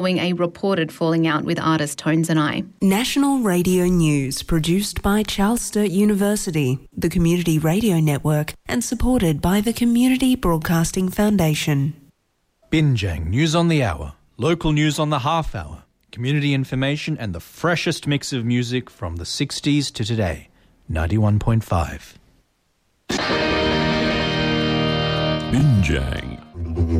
following a reported falling out with artist Tones and I. National Radio News, produced by Charles Sturt University, the Community Radio Network, and supported by the Community Broadcasting Foundation. Binjang News on the Hour, local news on the half hour, community information and the freshest mix of music from the 60s to today. 91.5. Binjang.